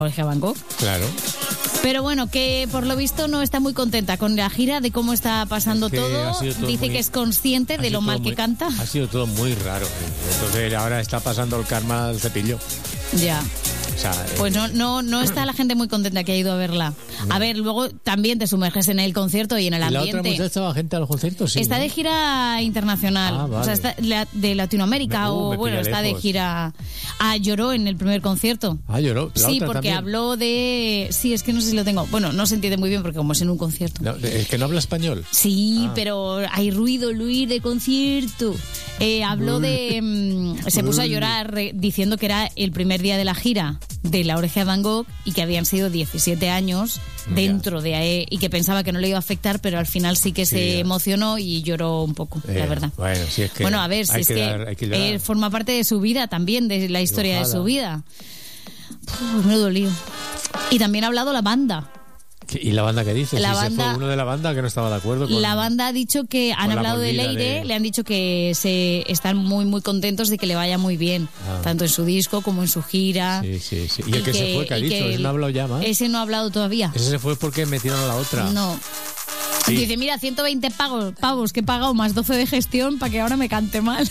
Oreja Van Gogh. Claro. Pero bueno, que por lo visto no está muy contenta con la gira, de cómo está pasando todo. Dice que es consciente de lo mal que canta. Ha sido todo muy raro. Entonces ahora está pasando el karma al cepillo. Ya. O sea, pues no está la gente muy contenta que ha ido a verla. No. A ver, luego también te sumerges en el concierto y en el ambiente. ¿Y la otra muchacha va gente a los conciertos? Sí, está de gira internacional. Vale. O sea, está de Latinoamérica está de gira. Lloró en el primer concierto. Lloró. Sí, porque también habló de... Sí, es que no sé si lo tengo. Bueno, no se entiende muy bien porque como es en un concierto. No, es que no habla español. Sí, pero hay ruido, Luis, de concierto. Habló de... se puso a llorar diciendo que era el primer día de la gira de La Oreja de Van Gogh y que habían sido 17 años dentro de... y que pensaba que no le iba a afectar, pero al final sí que se emocionó y lloró un poco, la verdad. Bueno, si es que... Bueno, a ver, si es que forma parte de su vida también, de la historia de su vida. Me dolió. Y también ha hablado la banda. ¿Y la banda qué dice? La si banda, se fue uno de la banda que no estaba de acuerdo con... La banda ha dicho que han hablado de Leire, le han dicho que están muy muy contentos de que le vaya muy bien, tanto en su disco como en su gira. Sí. ¿Y el que se fue, qué ha dicho? ¿Ese no ha hablado ya más? Ese no ha hablado todavía. Ese se fue porque metieron a la otra. No. Sí. Dice, mira, 120 pavos que he pagado más 12 de gestión para que ahora me cante mal.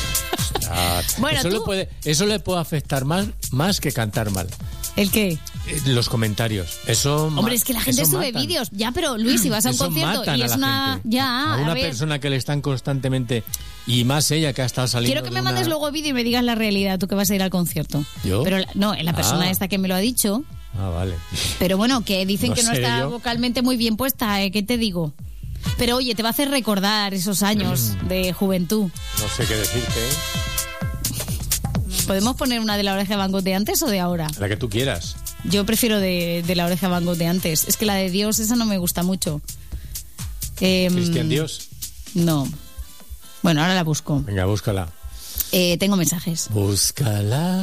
Bueno, eso le puede afectar más que cantar mal. ¿El qué? Los comentarios. Eso. Hombre, es que la gente sube vídeos. Ya, pero Luis, si vas a un concierto y es una... Ya, a una persona que le están constantemente... Y más ella que ha estado saliendo... Quiero que me mandes luego vídeo y me digas la realidad, tú que vas a ir al concierto. ¿Yo? Pero la persona esta que me lo ha dicho... vale. Pero bueno, que dicen que no está vocalmente muy bien puesta, ¿qué te digo? Pero oye, te va a hacer recordar esos años de juventud. No sé qué decirte, ¿Podemos poner una de La Oreja de Van Gogh de antes o de ahora? La que tú quieras. Yo prefiero de La Oreja de Van Gogh de antes. Es que la de Dios, esa no me gusta mucho. ¿Cristian Dios? No. Bueno, ahora la busco. Venga, búscala. Tengo mensajes. Búscala.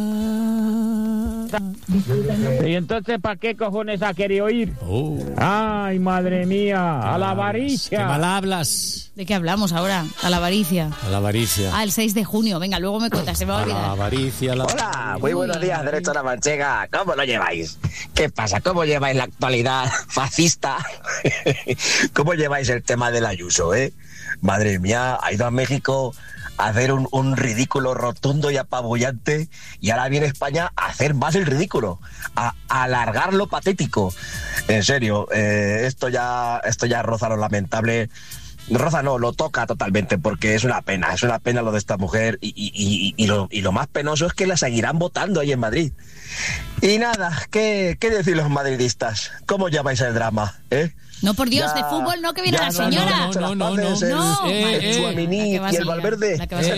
¿Y entonces para qué cojones ha querido ir? ¡Ay, madre mía! ¡A la avaricia! ¡Qué mal hablas! ¿De qué hablamos ahora? A la avaricia. A la avaricia. El 6 de junio. Venga, luego me cuentas, se me va a olvidar. La avaricia, Hola, muy buenos días, Derecho a la Manchega. ¿Cómo lo lleváis? ¿Qué pasa? ¿Cómo lleváis la actualidad fascista? ¿Cómo lleváis el tema del Ayuso, Madre mía, ha ido a México a hacer un ridículo rotundo y apabullante y ahora viene España a hacer más el ridículo, a alargar lo patético. En serio, esto ya roza lo lamentable. Roza no, lo toca totalmente porque es una pena lo de esta mujer y lo más penoso es que la seguirán votando ahí en Madrid. Y nada, ¿qué decir los madridistas? ¿Cómo lleváis el drama, No, por Dios, de fútbol no, que viene la señora. No. El Tchouaméni y el Valverde.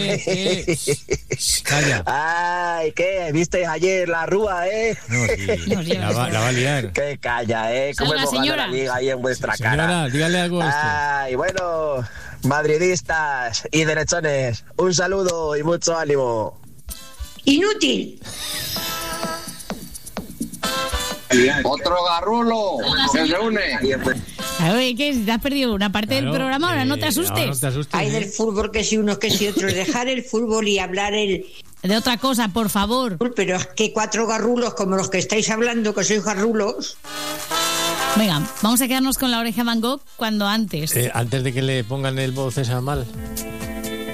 Calla. Ay, ¿qué? ¿Visteis ayer la Rúa, No, sí. La va a liar. Que calla, ¿Cómo hemos ganado la liga ahí en vuestra cara? Dígale algo a esto. Ay, bueno, madridistas y derechones, un saludo y mucho ánimo. Inútil. Otro garrulo se reúne. A ver, ¿qué? ¿Te has perdido una parte del programa? Ahora no te asustes. Hay del fútbol que si unos que si otros. Dejar el fútbol y hablar de otra cosa, por favor. Pero es que 4 garrulos como los que estáis hablando, que sois garrulos. Venga, vamos a quedarnos con La Oreja de Van Gogh cuando antes. Antes de que le pongan el voz esa mal.